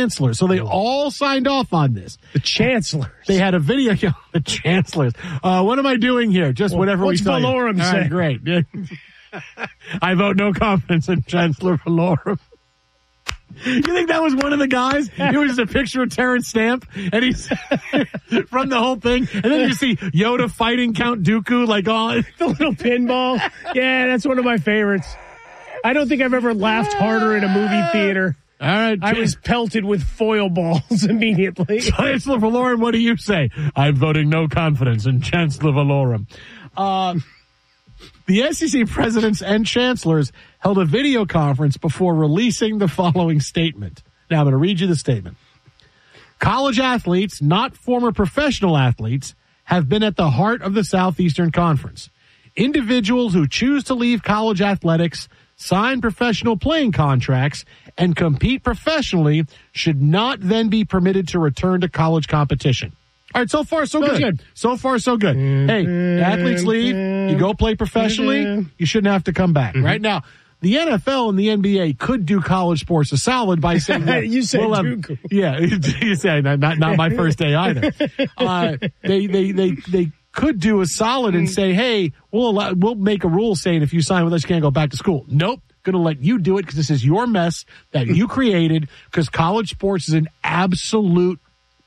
chancellors. So they all signed off on this. The chancellors. They had a video. The chancellors. What am I doing here? Just whatever we tell you. What's Valorum say? Right, great. I vote no confidence in Chancellor Valorum. You think that was one of the guys? It was a picture of Terrence Stamp, and he's from the whole thing. And then you see Yoda fighting Count Dooku, like all the little pinball. Yeah, that's one of my favorites. I don't think I've ever laughed harder in a movie theater. All right, I was pelted with foil balls immediately. Chancellor Valorum, what do you say? I'm voting no confidence in Chancellor Valorum. The SEC presidents and chancellors held a video conference before releasing the following statement. Now, I'm going to read you the statement. College athletes, not former professional athletes, have been at the heart of the Southeastern Conference. Individuals who choose to leave college athletics, sign professional playing contracts, and compete professionally should not then be permitted to return to college competition. All right, so far, so good. So far, so good. Hey, athletes leave, you go play professionally, you shouldn't have to come back. Right now, the NFL and the NBA could do college sports a solid by saying that. You said Dooku. Yeah, you say not my first day either. They could do a solid and say, hey, we'll make a rule saying if you sign with us, you can't go back to school. Nope. Going to let you do it because this is your mess that you created, because college sports is an absolute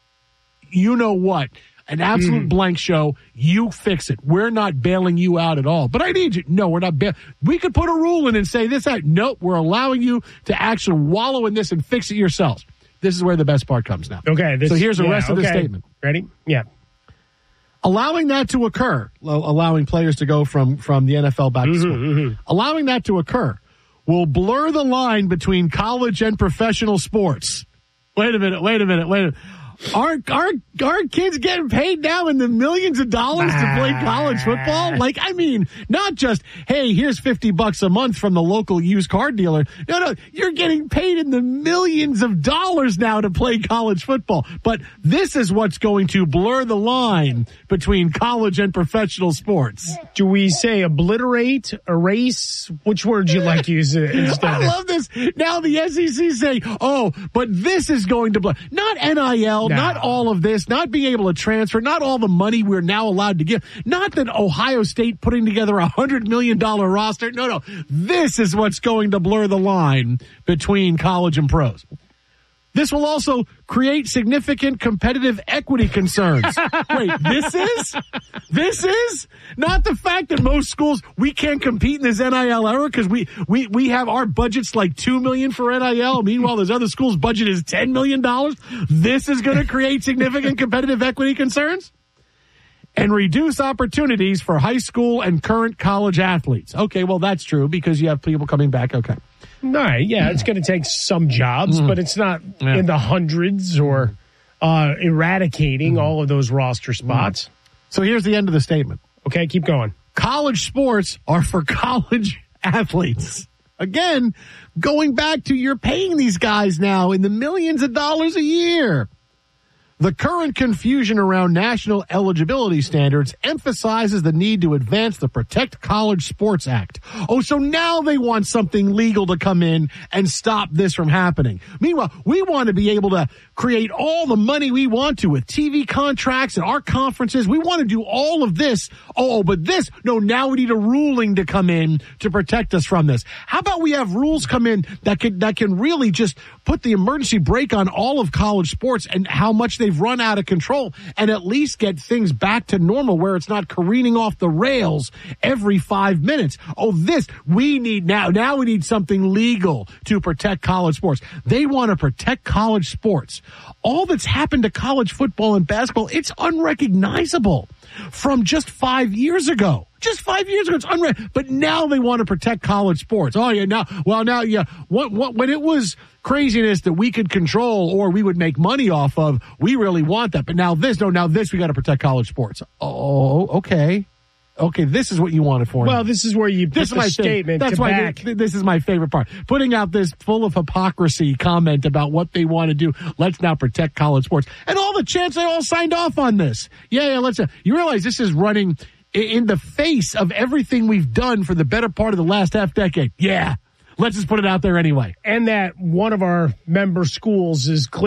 an absolute blank show. You fix it. We're not bailing you out at all. But I need you. No, we're not. We could put a rule in and say this. Nope, we're allowing you to actually wallow in this and fix it yourselves. This is where the best part comes now. Okay. So here's the rest of the statement. Ready? Yeah. Allowing that to occur, allowing players to go from the NFL back to school, allowing that to occur will blur the line between college and professional sports. Wait a minute. Are kids getting paid now in the millions of dollars to play college football? Like, I mean, not just, hey, here's $50 a month from the local used car dealer. No, you're getting paid in the millions of dollars now to play college football. But this is what's going to blur the line between college and professional sports. Do we say obliterate, erase? Which word do you like to use instead? I love this. Now the SEC say, but this is going to blur. Not NIL. Not all of this, not being able to transfer, not all the money we're now allowed to give, not that Ohio State putting together a $100 million roster. No. This is what's going to blur the line between college and pros. This will also create significant competitive equity concerns. Wait, this is not the fact that most schools, we can't compete in this NIL era because we have our budget's like $2 million for NIL. Meanwhile, there's other schools' budget is $10 million. This is going to create significant competitive equity concerns and reduce opportunities for high school and current college athletes. Okay, well, that's true because you have people coming back. Okay. All right, yeah, it's going to take some jobs, but it's not in the hundreds or eradicating all of those roster spots. So here's the end of the statement. Okay, keep going. College sports are for college athletes. Again, going back to you're paying these guys now in the millions of dollars a year. The current confusion around national eligibility standards emphasizes the need to advance the Protect College Sports Act. So now they want something legal to come in and stop this from happening. Meanwhile, we want to be able to create all the money we want to with TV contracts and our conferences. We want to do all of this. But now we need a ruling to come in to protect us from this. How about we have rules come in that can really just put the emergency brake on all of college sports and how much they've run out of control and at least get things back to normal where it's not careening off the rails every 5 minutes. We need now we need something legal to protect college sports. They want to protect college sports. All that's happened to college football and basketball, it's unrecognizable from just 5 years ago. Just 5 years ago, it's unreal. But now they want to protect college sports. When it was craziness that we could control or we would make money off of, we really want that. But now we got to protect college sports. Okay. Okay, this is what you wanted for. Well, this is where you put the statement. That's why this is my favorite part. Putting out this full of hypocrisy comment about what they want to do. Let's now protect college sports. And all the chants, they all signed off on this. Yeah, let's. You realize this is running in the face of everything we've done for the better part of the last half decade. Yeah, let's just put it out there anyway. And that one of our member schools is